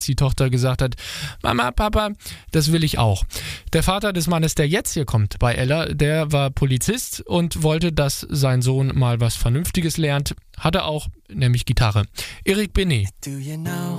die Tochter gesagt hat, Mama, Papa, das will ich auch. Der Vater des Mannes, der jetzt hier kommt bei Ella, der war Polizist und wollte, dass sein Sohn mal was Vernünftiges lernt. Hatte auch, nämlich Gitarre. Erik Benet.